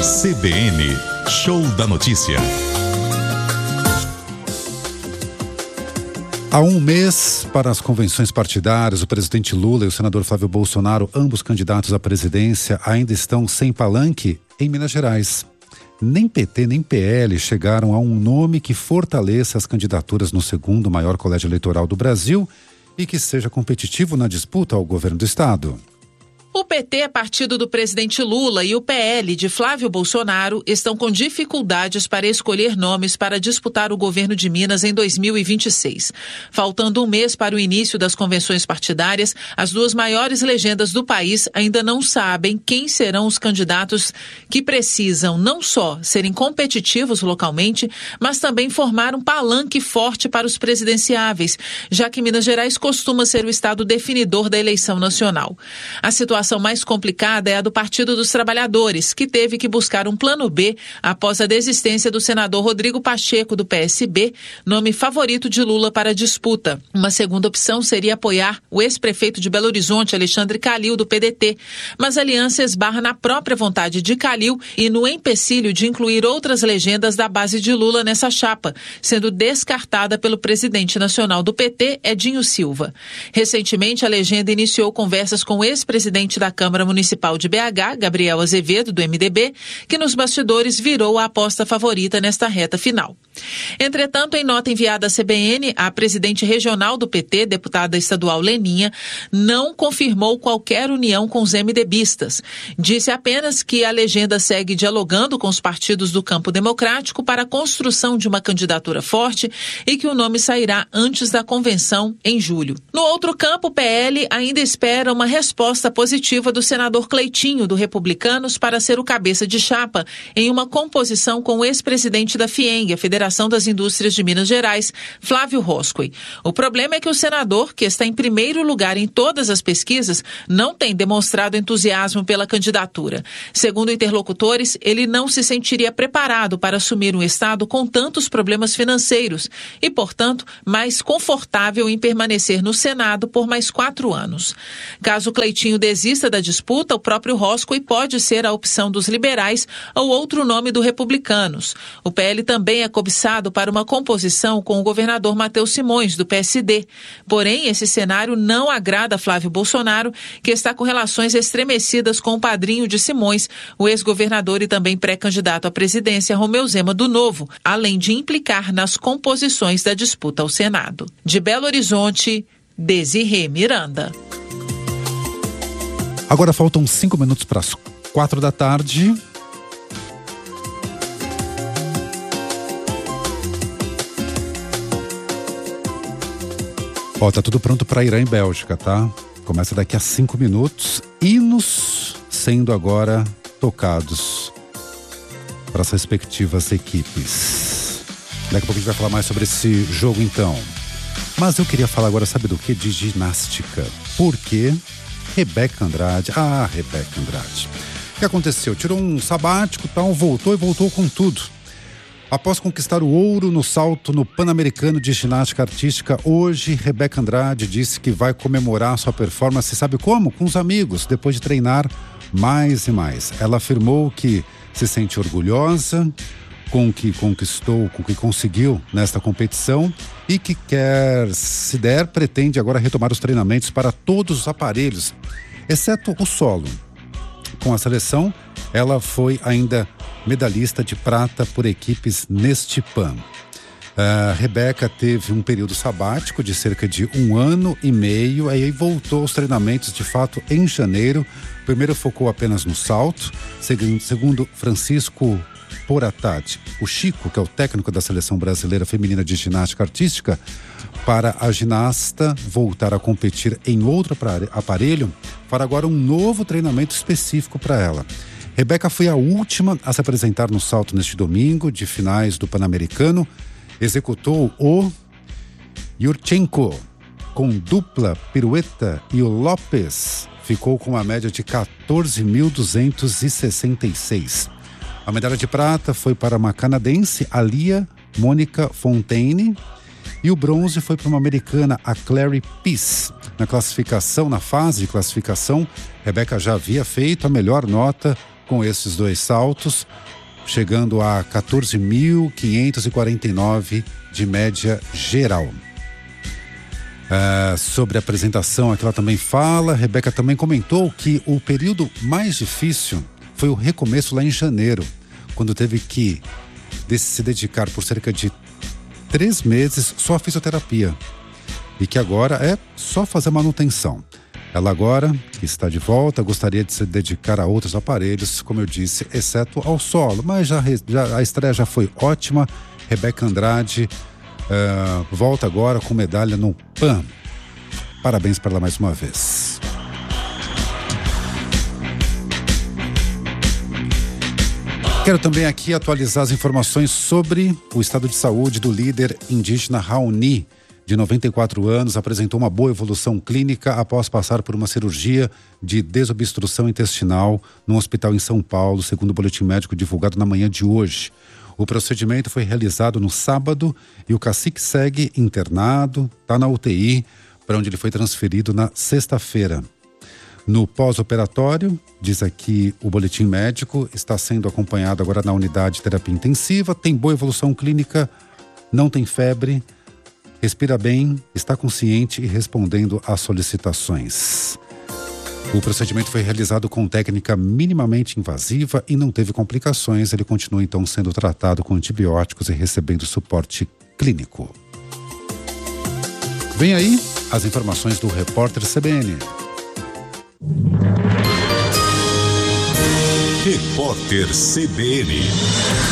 CBN, Show da Notícia. Há um mês para as convenções partidárias, o presidente Lula e o senador Flávio Bolsonaro, ambos candidatos à presidência, ainda estão sem palanque em Minas Gerais. Nem PT nem PL chegaram a um nome que fortaleça as candidaturas no segundo maior colégio eleitoral do Brasil e que seja competitivo na disputa ao governo do estado. O PT é partido do presidente Lula e o PL de Flávio Bolsonaro estão com dificuldades para escolher nomes para disputar o governo de Minas em 2026. Faltando um mês para o início das convenções partidárias, as duas maiores legendas do país ainda não sabem quem serão os candidatos que precisam não só serem competitivos localmente, mas também formar um palanque forte para os presidenciáveis, já que Minas Gerais costuma ser o estado definidor da eleição nacional. A situação mais complicada é a do Partido dos Trabalhadores, que teve que buscar um plano B após a desistência do senador Rodrigo Pacheco, do PSB, nome favorito de Lula para a disputa. Uma segunda opção seria apoiar o ex-prefeito de Belo Horizonte, Alexandre Calil, do PDT, mas a aliança esbarra na própria vontade de Calil e no empecilho de incluir outras legendas da base de Lula nessa chapa, sendo descartada pelo presidente nacional do PT, Edinho Silva. Recentemente, a legenda iniciou conversas com o ex-presidente da Câmara Municipal de BH, Gabriel Azevedo, do MDB, que nos bastidores virou a aposta favorita nesta reta final. Entretanto, em nota enviada à CBN, a presidente regional do PT, deputada estadual Leninha, não confirmou qualquer união com os MDBistas. Disse apenas que a legenda segue dialogando com os partidos do campo democrático para a construção de uma candidatura forte e que o nome sairá antes da convenção em julho. No outro campo, o PL ainda espera uma resposta positiva do senador Cleitinho, do Republicanos, para ser o cabeça de chapa em uma composição com o ex-presidente da FIENG, a Federação das Indústrias de Minas Gerais, Flávio Roscoe. O problema é que o senador, que está em primeiro lugar em todas as pesquisas, não tem demonstrado entusiasmo pela candidatura. Segundo interlocutores, ele não se sentiria preparado para assumir um estado com tantos problemas financeiros e, portanto, mais confortável em permanecer no Senado por mais 4 anos. Caso Cleitinho desista da disputa, o próprio Roscoe pode ser a opção dos liberais ou outro nome do Republicanos. O PL também é cobiçado para uma composição com o governador Matheus Simões, do PSD. Porém, esse cenário não agrada a Flávio Bolsonaro, que está com relações estremecidas com o padrinho de Simões, o ex-governador e também pré-candidato à presidência, Romeu Zema, do Novo, além de implicar nas composições da disputa ao Senado. De Belo Horizonte, Desirê Miranda. Agora faltam 5 minutos para as 4 da tarde. Tá tudo pronto para Irã e Bélgica, tá? Começa daqui a 5 minutos. Hinos sendo agora tocados para as respectivas equipes. Daqui a pouco a gente vai falar mais sobre esse jogo, então. Mas eu queria falar agora, sabe do quê? De ginástica. Por quê? Rebeca Andrade. Rebeca Andrade. O que aconteceu? Tirou um sabático, tal, voltou com tudo. Após conquistar o ouro no salto no Pan-Americano de Ginástica Artística, hoje Rebeca Andrade disse que vai comemorar sua performance, sabe como? Com os amigos, depois de treinar mais e mais. Ela afirmou que se sente orgulhosa com o que conquistou, com o que conseguiu nesta competição e que se der, pretende agora retomar os treinamentos para todos os aparelhos, exceto o solo. Com a seleção, ela foi ainda medalhista de prata por equipes neste PAN. A Rebeca teve um período sabático de cerca de 1 ano e meio, aí voltou aos treinamentos de fato em janeiro. Primeiro focou apenas no salto, segundo Francisco Poratati, o Chico, que é o técnico da Seleção Brasileira Feminina de Ginástica Artística, para a ginasta voltar a competir em outro aparelho, para agora um novo treinamento específico para ela. Rebeca foi a última a se apresentar no salto neste domingo, de finais do Pan-Americano. Executou o Yurchenko com dupla pirueta e o Lopes ficou com uma média de 14.266. A medalha de prata foi para uma canadense, Alia Mônica Fontaine, e o bronze foi para uma americana, a Clary Peace. Na fase de classificação, Rebeca já havia feito a melhor nota com esses 2 saltos, chegando a 14.549 de média geral. Sobre a apresentação, aqui ela também fala, Rebeca também comentou que o período mais difícil foi o recomeço lá em janeiro, quando teve que se dedicar por cerca de 3 meses só à fisioterapia, e que agora é só fazer manutenção. Ela agora, que está de volta, gostaria de se dedicar a outros aparelhos, como eu disse, exceto ao solo, mas já a estreia já foi ótima. Rebeca Andrade volta agora com medalha no PAN. Parabéns para ela mais uma vez. Quero também aqui atualizar as informações sobre o estado de saúde do líder indígena Raoni, de 94 anos, apresentou uma boa evolução clínica após passar por uma cirurgia de desobstrução intestinal num hospital em São Paulo, segundo o boletim médico divulgado na manhã de hoje. O procedimento foi realizado no sábado e o cacique segue internado, está na UTI, para onde ele foi transferido na sexta-feira. No pós-operatório, diz aqui o boletim médico, está sendo acompanhado agora na unidade de terapia intensiva, tem boa evolução clínica, não tem febre, respira bem, está consciente e respondendo às solicitações. O procedimento foi realizado com técnica minimamente invasiva e não teve complicações. Ele continua então sendo tratado com antibióticos e recebendo suporte clínico. Vem aí as informações do repórter CBN. Repórter CBN.